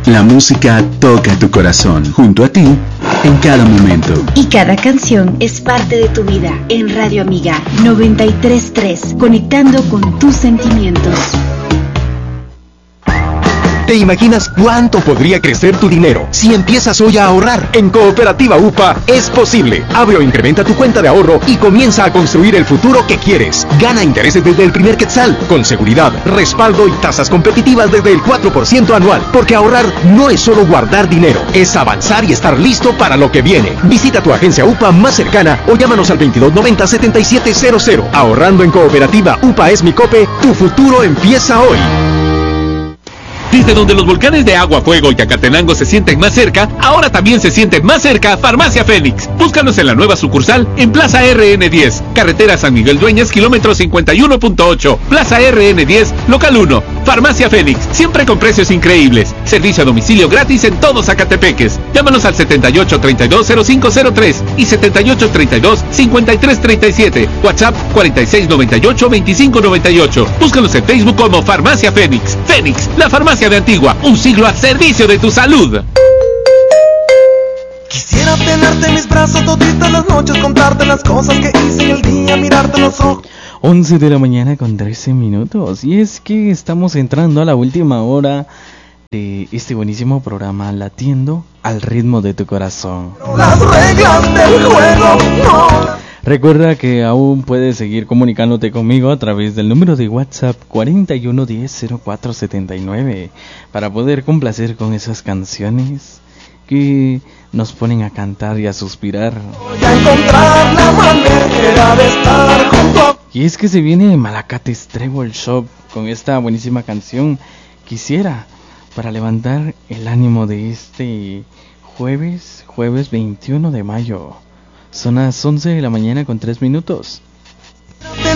La música toca tu corazón, junto a ti, en cada momento. Y cada canción es parte de tu vida. En Radio Amiga 93.3, conectando con tus sentimientos. ¿Te imaginas cuánto podría crecer tu dinero si empiezas hoy a ahorrar? En Cooperativa UPA es posible. Abre o incrementa tu cuenta de ahorro y comienza a construir el futuro que quieres. Gana intereses desde el primer quetzal, con seguridad, respaldo y tasas competitivas desde el 4% anual. Porque ahorrar no es solo guardar dinero, es avanzar y estar listo para lo que viene. Visita tu agencia UPA más cercana o llámanos al 2290-7700. Ahorrando en Cooperativa UPA es mi Cope, tu futuro empieza hoy. Desde donde los volcanes de Agua, Fuego y Acatenango se sienten más cerca, ahora también se siente más cerca Farmacia Fénix. Búscanos en la nueva sucursal en Plaza RN10, Carretera San Miguel Dueñas, kilómetro 51.8, Plaza RN10, local 1. Farmacia Fénix, siempre con precios increíbles. Servicio a domicilio gratis en todos Zacatepeques. Llámanos al 7832-0503 y 7832-5337. WhatsApp 4698-2598. Búscanos en Facebook como Farmacia Fénix. Fénix, la farmacia de Antigua, un siglo al servicio de tu salud. Quisiera tenerte en mis brazos toditas las noches, contarte las cosas que hice en el día, mirarte los ojos. 11 de la mañana con 13 minutos. Y es que estamos entrando a la última hora de este buenísimo programa, Latiendo al ritmo de tu corazón. Las reglas del juego no. Recuerda que aún puedes seguir comunicándote conmigo a través del número de WhatsApp 41100479 para poder complacer con esas canciones que nos ponen a cantar y a suspirar. Voy a encontrar la manera de estar junto a... Y es que se viene Malacates Treble Shop con esta buenísima canción Quisiera, para levantar el ánimo de este jueves 21 de mayo. Son las 11 de la mañana con 3 minutos.